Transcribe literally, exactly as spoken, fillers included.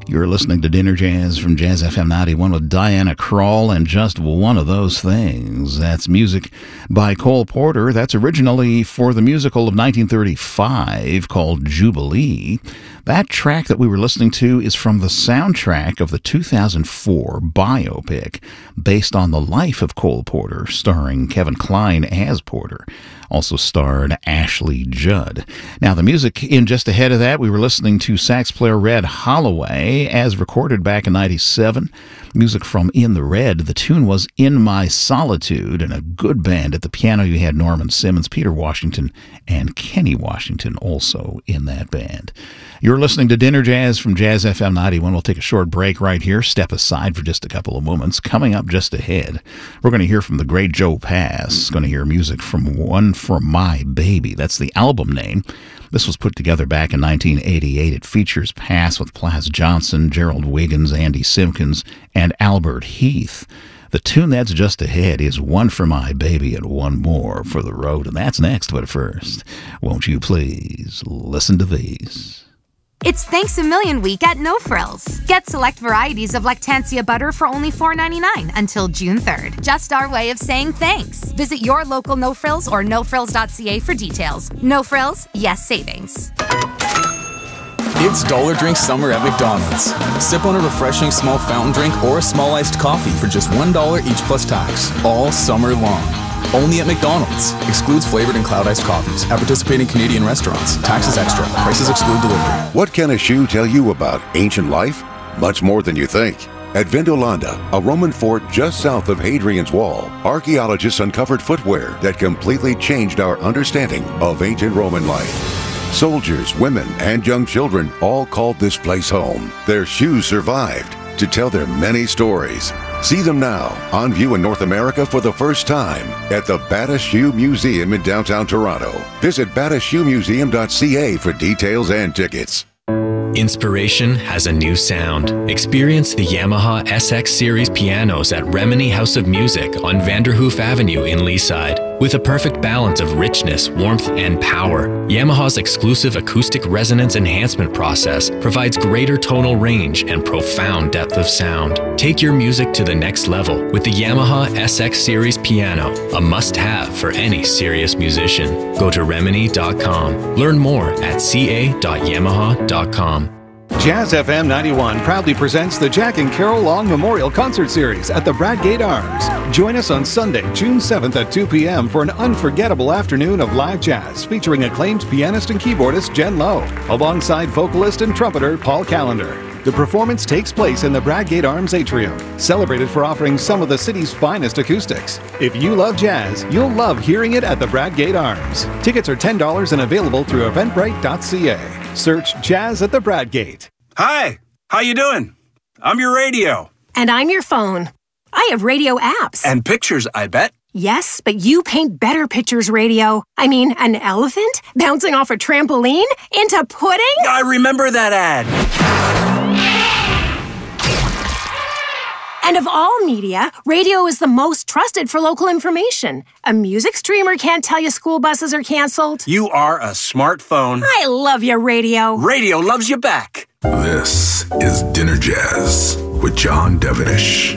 You're listening to Dinner Jazz from Jazz F M ninety-one with Diana Krall and Just One of Those Things. That's music by Cole Porter. That's originally for the musical of nineteen thirty-five called Jubilee. That track that we were listening to is from the soundtrack of the two thousand four biopic based on the life of Cole Porter, starring Kevin Kline as Porter. Also starred Ashley Judd. Now, the music in just ahead of that, we were listening to sax player Red Holloway, as recorded back in ninety-seven. Music from In the Red. The tune was In My Solitude, and a good band. At the piano, you had Norman Simmons, Peter Washington, and Kenny Washington also in that band. You're listening to Dinner Jazz from Jazz F M ninety-one. We'll take a short break right here, step aside for just a couple of moments. Coming up just ahead, we're going to hear from the great Joe Pass. Going to hear music from One for My Baby. That's the album name. This was put together back in nineteen eighty-eight. It features Pass with Plas Johnson, Gerald Wiggins, Andy Simpkins, and Albert Heath. The tune that's just ahead is One for My Baby and One More for the Road, and that's next. But first, won't you please listen to these? It's Thanks a Million Week at No Frills. Get select varieties of Lactantia butter for only four ninety-nine until June third. Just our way of saying thanks. Visit your local No Frills or no frills dot c a for details. No Frills, yes savings. It's Dollar Drink Summer at McDonald's. Sip on a refreshing small fountain drink or a small iced coffee for just one dollar each plus tax, all summer long. Only at McDonald's. Excludes flavored and cloud iced coffees. At participating Canadian restaurants. Taxes extra. Prices exclude delivery. What can a shoe tell you about ancient life? Much more than you think. At Vindolanda, a Roman fort just south of Hadrian's Wall, archaeologists uncovered footwear that completely changed our understanding of ancient Roman life. Soldiers, women, and young children all called this place home. Their shoes survived to tell their many stories. See them now, on view in North America for the first time at the Bata Shoe Museum in downtown Toronto. Visit bata shoe museum dot c a for details and tickets. Inspiration has a new sound. Experience the Yamaha S X Series pianos at Remini House of Music on Vanderhoof Avenue in Leaside. With a perfect balance of richness, warmth, and power, Yamaha's exclusive acoustic resonance enhancement process provides greater tonal range and profound depth of sound. Take your music to the next level with the Yamaha S X Series piano, a must-have for any serious musician. Go to remini dot com. Learn more at c a dot yamaha dot com. Jazz F M ninety-one proudly presents the Jack and Carol Long Memorial Concert Series at the Bradgate Arms. Join us on Sunday, June seventh at two p.m. for an unforgettable afternoon of live jazz featuring acclaimed pianist and keyboardist Jen Lowe, alongside vocalist and trumpeter Paul Callender. The performance takes place in the Bradgate Arms Atrium, celebrated for offering some of the city's finest acoustics. If you love jazz, you'll love hearing it at the Bradgate Arms. Tickets are ten dollars and available through eventbrite dot c a. Search Jazz at the Bradgate. Hi, how you doing? I'm your radio. And I'm your phone. I have radio apps. And pictures, I bet. Yes, but you paint better pictures, radio. I mean, an elephant bouncing off a trampoline into pudding? I remember that ad. And of all media, radio is the most trusted for local information. A music streamer can't tell you school buses are canceled. You are a smartphone. I love your radio. Radio loves you back. This is Dinner Jazz with John Devenish.